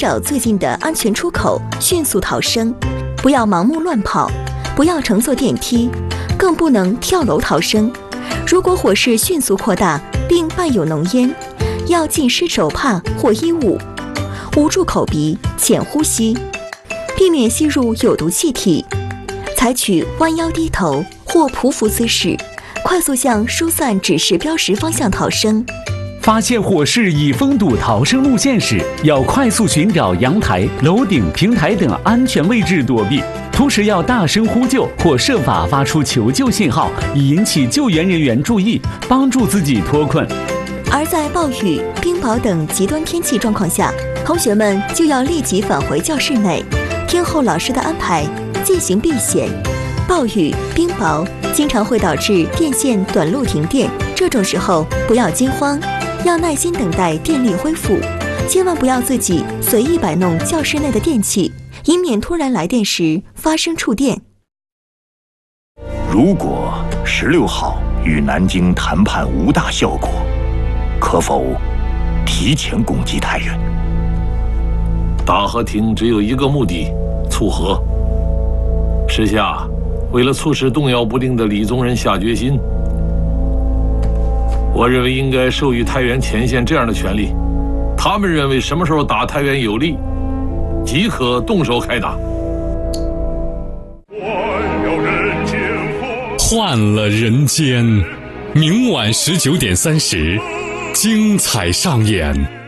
找最近的安全出口，迅速逃生。不要盲目乱跑，不要乘坐电梯，更不能跳楼逃生。如果火势迅速扩大并伴有浓烟，要浸湿手帕或衣物，捂住口鼻，浅呼吸，避免吸入有毒气体。采取弯腰低头或匍匐姿势，快速向疏散指示标识方向逃生。 发现火势已封堵逃生路线时，要快速寻找阳台、楼顶、平台等安全位置躲避，同时要大声呼救或设法发出求救信号，以引起救援人员注意，帮助自己脱困。 而在暴雨、冰雹等极端天气状况下，同学们就要立即返回教室内，听候老师的安排，进行避险。暴雨、冰雹经常会导致电线短路停电，这种时候不要惊慌，要耐心等待电力恢复，千万不要自己随意摆弄教室内的电器，以免突然来电时发生触电。 如果16号与南京谈判无大效果，可否提前攻击太原？ 大和廷只有一个目的：促和。时下，为了促使动摇不定的李宗仁下决心，我认为应该授予太原前线这样的权利：他们认为什么时候打太原有利，即可动手开打。 换了人间，明晚19点30，精彩上演。